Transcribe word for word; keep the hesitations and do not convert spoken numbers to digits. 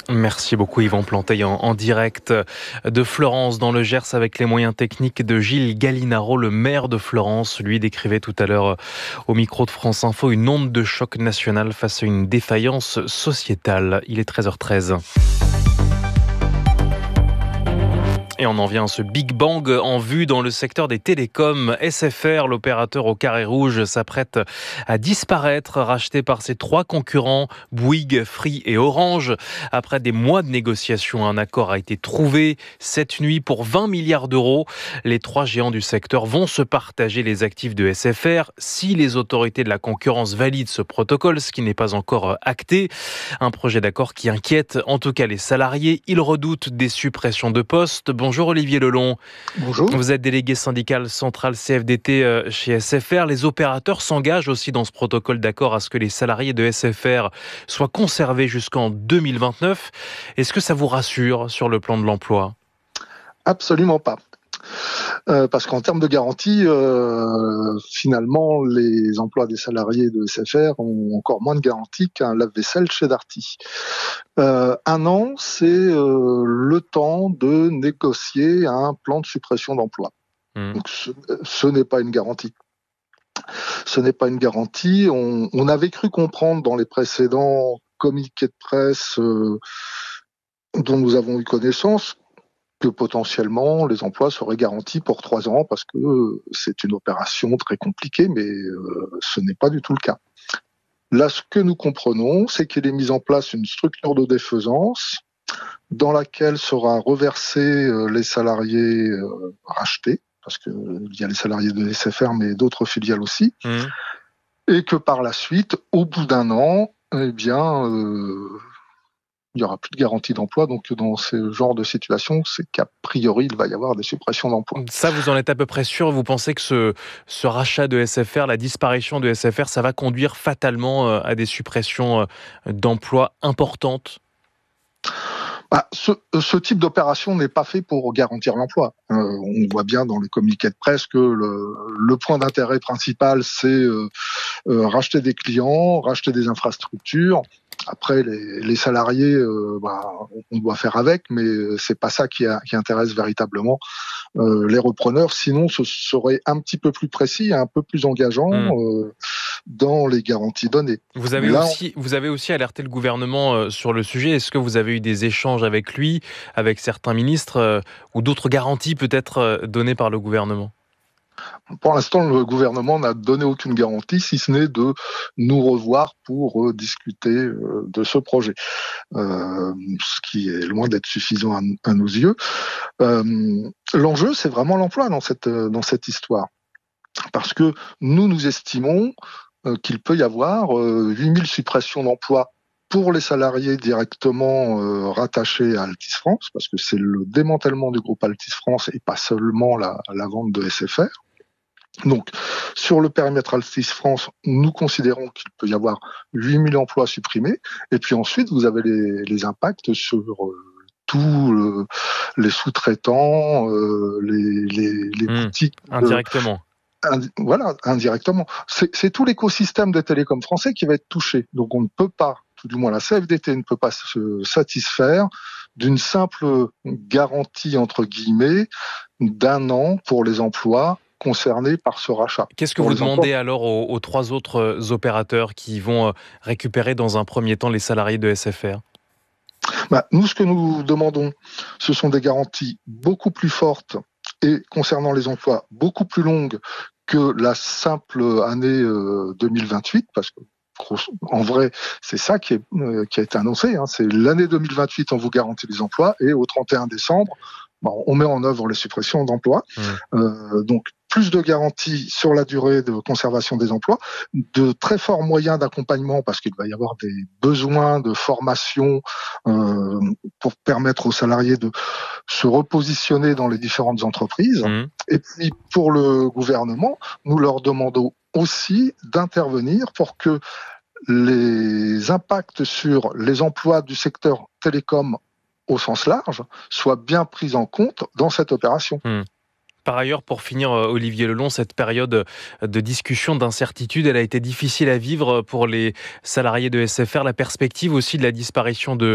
Merci beaucoup Yvan Planteil en, en direct de Florence dans le Gers avec les moyens techniques de Gilles Gallinaro, le maire de Florence. Lui décrivait tout à l'heure au micro de France Info une onde de choc national face à une défaillance sociétale. Il est treize heures treize. Et on en vient à ce Big Bang en vue dans le secteur des télécoms. S F R, l'opérateur au carré rouge, s'apprête à disparaître, racheté par ses trois concurrents, Bouygues, Free et Orange. Après des mois de négociations, un accord a été trouvé cette nuit pour vingt milliards d'euros. Les trois géants du secteur vont se partager les actifs de S F R si les autorités de la concurrence valident ce protocole, ce qui n'est pas encore acté. Un projet d'accord qui inquiète en tout cas les salariés. Ils redoutent des suppressions de postes. Bonjour Olivier Lelon. Bonjour. Vous êtes délégué syndical central C F D T chez S F R. Les opérateurs s'engagent aussi dans ce protocole d'accord à ce que les salariés de S F R soient conservés jusqu'en deux mille vingt-neuf. Est-ce que ça vous rassure sur le plan de l'emploi ? Absolument pas. Euh, parce qu'en termes de garantie, euh, finalement, les emplois des salariés de S F R ont encore moins de garantie qu'un lave-vaisselle chez Darty. Euh, un an, c'est euh, le temps de négocier un plan de suppression d'emplois. Mmh. Donc, ce, ce n'est pas une garantie. Ce n'est pas une garantie. On, on avait cru comprendre dans les précédents communiqués de presse euh, dont nous avons eu connaissance que potentiellement les emplois seraient garantis pour trois ans parce que euh, c'est une opération très compliquée, mais euh, ce n'est pas du tout le cas. Là, ce que nous comprenons, c'est qu'il est mis en place une structure de défaisance dans laquelle sera reversé euh, les salariés euh, rachetés, parce qu'il euh, y a les salariés de S F R, mais d'autres filiales aussi, mmh. et que par la suite, au bout d'un an, eh bien... Euh, il n'y aura plus de garantie d'emploi. Donc, dans ce genre de situation, c'est qu'a priori, il va y avoir des suppressions d'emplois. Ça, vous en êtes à peu près sûr ? Vous pensez que ce, ce rachat de S F R, la disparition de S F R, ça va conduire fatalement à des suppressions d'emplois importantes ? Bah, ce, ce type d'opération n'est pas fait pour garantir l'emploi. Euh, on voit bien dans les communiqués de presse que le, le point d'intérêt principal, c'est euh, euh, racheter des clients, racheter des infrastructures. Après, les, les salariés, euh, bah, on doit faire avec, mais c'est pas ça qui, a, qui intéresse véritablement euh, les repreneurs. Sinon, ce serait un petit peu plus précis, un peu plus engageant mmh. euh, dans les garanties données. Vous avez Là, aussi, vous avez aussi alerté le gouvernement euh, sur le sujet. Est-ce que vous avez eu des échanges avec lui, avec certains ministres, euh, ou d'autres garanties peut-être euh, données par le gouvernement ? Pour l'instant, le gouvernement n'a donné aucune garantie, si ce n'est de nous revoir pour euh, discuter euh, de ce projet, euh, ce qui est loin d'être suffisant à, à nos yeux. Euh, l'enjeu, c'est vraiment l'emploi dans cette, dans cette histoire. Parce que nous, nous estimons euh, qu'il peut y avoir euh, huit mille suppressions d'emplois pour les salariés directement euh, rattachés à Altice France, parce que c'est le démantèlement du groupe Altice France et pas seulement la, la vente de S F R. Donc, sur le périmètre Altice France, nous considérons qu'il peut y avoir huit mille emplois supprimés. Et puis ensuite, vous avez les, les impacts sur euh, tous euh, les sous-traitants, euh, les, les, les mmh, boutiques. Indirectement. Euh, ind- voilà, indirectement. C'est, c'est tout l'écosystème des télécoms français qui va être touché. Donc, on ne peut pas, tout du moins la C F D T ne peut pas se satisfaire d'une simple garantie, entre guillemets, d'un an pour les emplois concernés par ce rachat. Qu'est-ce que vous demandez alors aux, aux trois autres opérateurs qui vont récupérer dans un premier temps les salariés de S F R ? Bah, nous, ce que nous demandons, ce sont des garanties beaucoup plus fortes et concernant les emplois beaucoup plus longues que la simple année euh, deux mille vingt-huit, parce que en vrai, c'est ça qui, est, euh, qui a été annoncé. Hein, c'est l'année deux mille vingt-huit, on vous garantit les emplois, et au trente et un décembre, bon, on met en œuvre les suppressions d'emplois. Mmh. Euh, donc, plus de garanties sur la durée de conservation des emplois, de très forts moyens d'accompagnement, parce qu'il va y avoir des besoins de formation euh, pour permettre aux salariés de se repositionner dans les différentes entreprises. Mmh. Et puis, pour le gouvernement, nous leur demandons aussi d'intervenir pour que les impacts sur les emplois du secteur télécom au sens large soient bien pris en compte dans cette opération. Mmh. Par ailleurs, pour finir, Olivier Lelon, cette période de discussion, d'incertitude, elle a été difficile à vivre pour les salariés de S F R. La perspective aussi de la disparition de